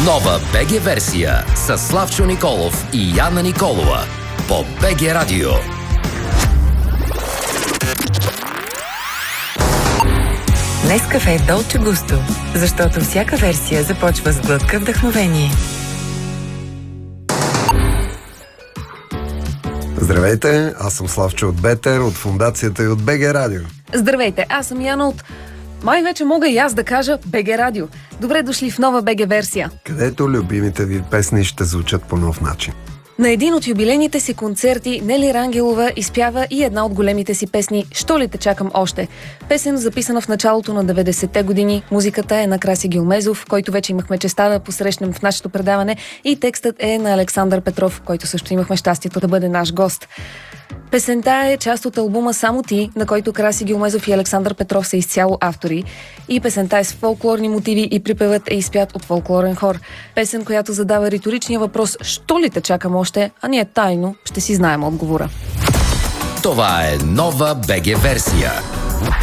Нова БГ версия с Славчо Николов и Яна Николова по БГ Радио. Нескафе Долче Густо, защото всяка версия започва с глътка вдъхновение. Здравейте, аз съм Славчо от Бетер, от Фондацията и от БГ Радио. Здравейте, аз съм Яна от... Май вече мога и аз да кажа БГ Радио. Добре дошли в нова БГ версия. Където любимите ви песни ще звучат по нов начин. На един от юбилейните си концерти Нели Рангелова изпява и една от големите си песни «Що ли те чакам още?». Песен, записана в началото на 90-те години. Музиката е на Краси Гилмезов, който вече имахме честа да посрещнем в нашето предаване, и текстът е на Александър Петров, който също имахме щастието да бъде наш гост. Песента е част от албума «Само ти», на който Краси Гилмезов и Александър Петров са изцяло автори. И песента е с фолклорни мотиви и припевът е изпят от фолклорен хор. Песен, която задава риторичния въпрос «Що ли те чакам още?», а ние тайно ще си знаем отговора. Това е нова БГ версия.